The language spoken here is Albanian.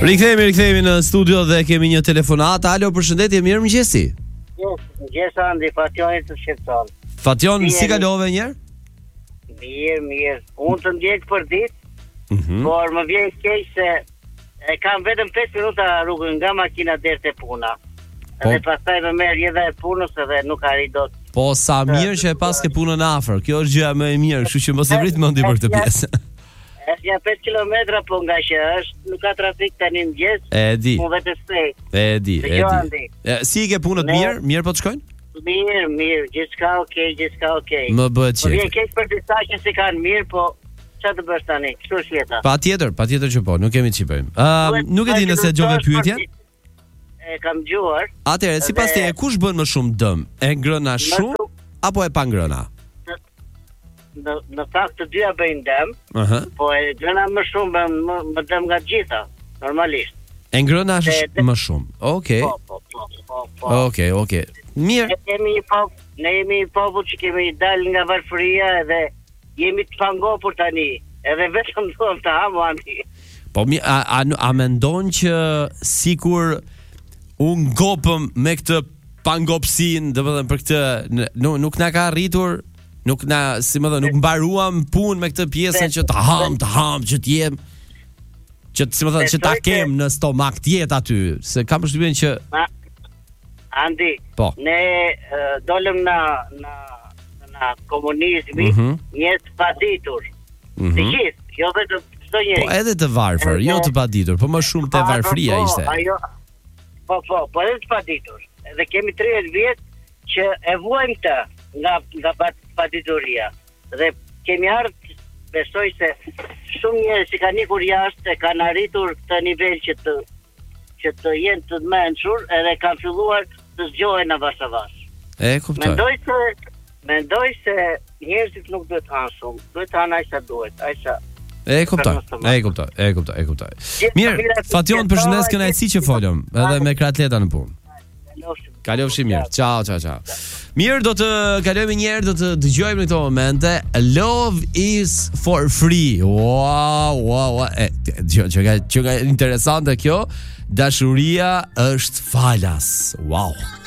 Rikthehemi në studio dhe kemi një telefonat. Alo, përshëndetje, mirëmëngjesi. Mëngjes Andi, Fationi të Shqiptar. Fation, si kalove njerë? Mirë. Unë të ndjek për ditë, por më vjen keq se e kam vetëm 5 minuta rrugën nga makina deri te puna. Dhe pastaj më merr edhe e punës edhe nuk arri dot. Po sa mirë që e pas ke punën afër. Kjo është gjëja më e mirë, kështu që mos e vrit mendi për këtë pjesë. Është ja 5 kilometra, po nga që është, nuk ka trafik tani mëngjes. E di. Unë vetë stej. E di. Si i ke punët mirë po të shkojnë? Mirë, gjithçka okay. Më bëhet qejf. Po vjen keq për disa që si kanë mirë, po çfarë të bësh tani? Kështu është jeta. Patjetër që po, nuk kemi ç'i bëjmë. Nuk e di nëse dëgjove pyetjen. E kam dëgjuar. Atëherë, sipas teje, kush bën më shumë dëm? E ngrëna shumë apo e pa ngrëna? Në fakt të dyja bëjnë dëm, po e ngrëna më shumë më dëm nga gjitha, normalisht. E ngrëna është më shumë. Okej. Po. Okej. Mirë. Ne jemi një popull që kemi dalë nga varfëria edhe jemi të pangopur tani, edhe vetëm duam të hamu Andi. Po a mendon që sikur unë ngopëm me këtë pangopsin, domethënë për këtë nuk na ka arritur, nuk mbaruam punë me këtë pjesën që të ham që të jem, që ta kem në stomak të jetë aty, se kam përshtypjen që Andi, ne dolëm në komunizmi, njerëz të paditur. Të gjithë, jo vetëm çdo njeri. Po edhe të varfër, jo të paditur, po më shumë te varfëria ishte. Po, edhe të paditur. Edhe kemi 30 vjet që e vuajmë këtë nga padituria. Dhe kemi ardhur, besoj se shumë njerëz që kanë ikur jashtë kanë arritur këtë nivel që të jenë të mençur, edhe kanë filluar të zgjohen avash. E kuptoj. Mendoj se njerëzit nuk duhet të hanë shumë, duhet të hanë aq sa duhet, aq sa. E kuptoj. Mirë, Fation, përshëndes, kënaqësi që folëm, edhe me Kratleta në punë. Kalofshi mirë. Ciao. Mirë, do të kalojmë një herë, do të dëgjojmë në këto momente Love is for free. Wow. Që interesante kjo. Dashuria është falas. Wow.